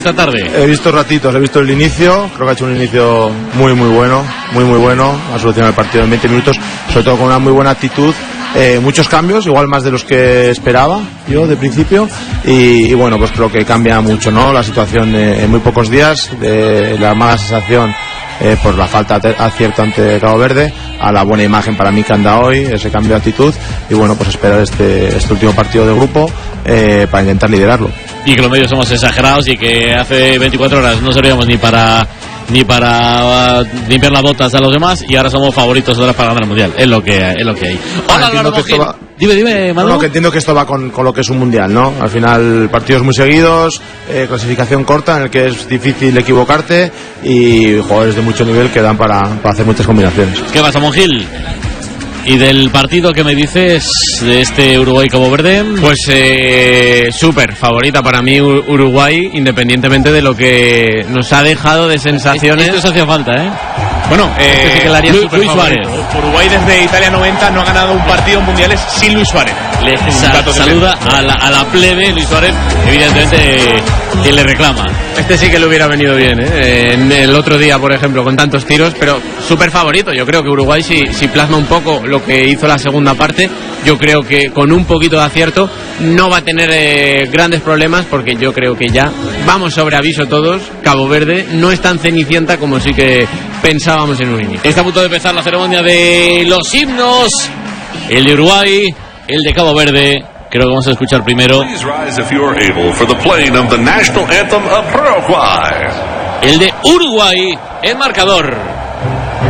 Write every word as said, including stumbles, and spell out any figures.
esta tarde? He visto ratitos, he visto el inicio, creo que ha hecho un inicio muy muy bueno, muy muy bueno, ha solucionado el partido en veinte minutos, sobre todo con una muy buena actitud, eh, muchos cambios, igual más de los que esperaba yo de principio, y, y bueno, pues creo que cambia mucho, ¿no? La situación de, en muy pocos días, de la mala sensación eh, por la falta de acierto ante Cabo Verde, a la buena imagen para mí que anda hoy, ese cambio de actitud, y bueno, pues esperar este, este último partido de grupo eh, para intentar liderarlo. Y que los medios somos exagerados y que hace veinticuatro horas no servíamos ni para ni para uh, limpiar las botas a los demás y ahora somos favoritos ahora para ganar el mundial. Es lo que es lo que hay. Hola, Álvaro Mojín. Va... Dime, dime, Manu. No, que entiendo que esto va con, con lo que es un mundial, ¿no? Al final partidos muy seguidos, eh, clasificación corta en el que es difícil equivocarte y jugadores de mucho nivel que dan para, para hacer muchas combinaciones. ¿Qué pasa, Monjil? ¿Y del partido que me dices de este Uruguay-Cabo Verde? Pues eh, súper favorita para mí Uruguay, independientemente de lo que nos ha dejado de sensaciones. Esto se hacía falta, ¿eh? Bueno, eh, este sí que le haría Lu- Luis Suárez. Uruguay desde Italia noventa no ha ganado un partido en mundiales sin Luis Suárez. Le sa- saluda a la, a la plebe Luis Suárez, evidentemente quien le reclama. Este sí que le hubiera venido bien, ¿eh? En el otro día, por ejemplo, con tantos tiros, pero súper favorito. Yo creo que Uruguay, si, si plasma un poco lo que hizo la segunda parte, yo creo que con un poquito de acierto no va a tener eh, grandes problemas, porque yo creo que ya vamos sobre aviso todos. Cabo Verde no es tan cenicienta como sí que pensábamos en un inicio. Está a punto de empezar la ceremonia de los himnos. El de Uruguay, el de Cabo Verde. Creo que vamos a escuchar primero el de Uruguay, el marcador.